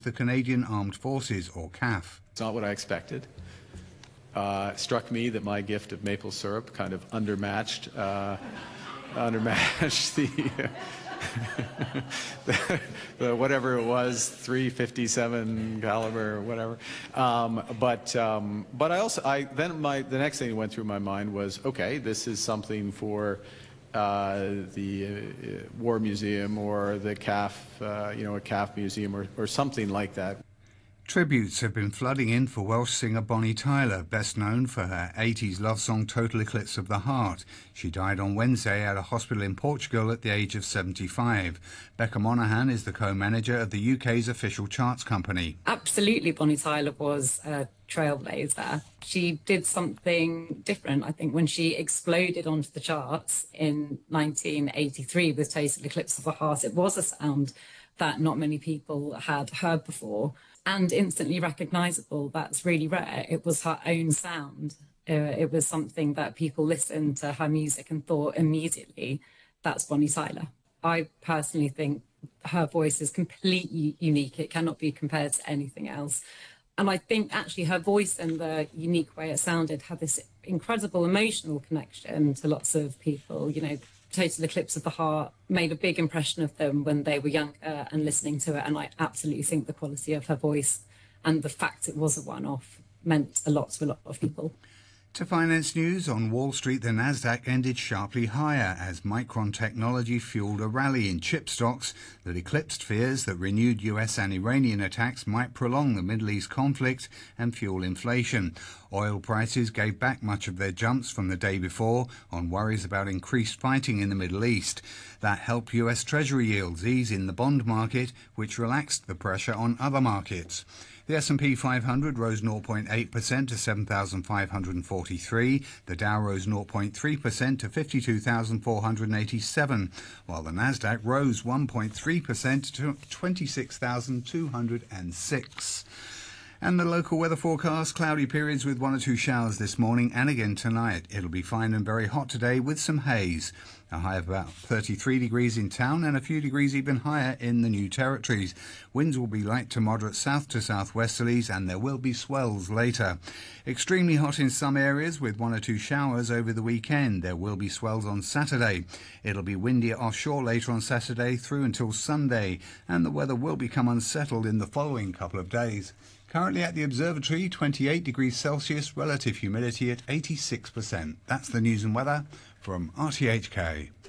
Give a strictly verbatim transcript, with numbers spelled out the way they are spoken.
the Canadian Armed Forces, or C A F. It's not what I expected. Uh, it struck me that my gift of maple syrup kind of undermatched, uh, undermatched the, the, the whatever it was, three fifty-seven caliber or whatever. Um, but um, but I also I then my the next thing that went through my mind was, okay, this is something for Uh, the uh, War Museum or the C A F, uh, you know, a C A F museum or, or something like that. Tributes have been flooding in for Welsh singer Bonnie Tyler, best known for her eighties love song Total Eclipse of the Heart. She died on Wednesday at a hospital in Portugal at the age of seventy-five. Becca Monaghan is the co-manager of the U K's official charts company. Absolutely, Bonnie Tyler was a trailblazer. She did something different, I think, when she exploded onto the charts in nineteen eighty-three with Total Eclipse of the Heart. It was a sound that not many people had heard before, and instantly recognisable. That's really rare. It was her own sound. Uh, it was something that people listened to her music and thought immediately, that's Bonnie Tyler. I personally think her voice is completely unique. It cannot be compared to anything else. And I think actually her voice and the unique way it sounded had this incredible emotional connection to lots of people. You know, Total Eclipse of the Heart made a big impression of them when they were younger and listening to it. And I absolutely think the quality of her voice and the fact it was a one-off meant a lot to a lot of people. To finance news, on Wall Street, the Nasdaq ended sharply higher as Micron Technology fueled a rally in chip stocks that eclipsed fears that renewed U S and Iranian attacks might prolong the Middle East conflict and fuel inflation. Oil prices gave back much of their jumps from the day before on worries about increased fighting in the Middle East. That helped U S Treasury yields ease in the bond market, which relaxed the pressure on other markets. The S and P five hundred rose zero point eight percent to seven thousand five hundred forty-three. The Dow rose zero point three percent to fifty-two thousand four hundred eighty-seven, while the Nasdaq rose one point three percent to twenty-six thousand two hundred six. And the local weather forecast, cloudy periods with one or two showers this morning and again tonight. It'll be fine and very hot today with some haze. A high of about thirty-three degrees in town and a few degrees even higher in the New Territories. Winds will be light to moderate south to southwesterlies and there will be swells later. Extremely hot in some areas with one or two showers over the weekend. There will be swells on Saturday. It'll be windy offshore later on Saturday through until Sunday, and the weather will become unsettled in the following couple of days. Currently at the observatory, twenty-eight degrees Celsius, relative humidity at eighty-six percent. That's the news and weather from R T H K.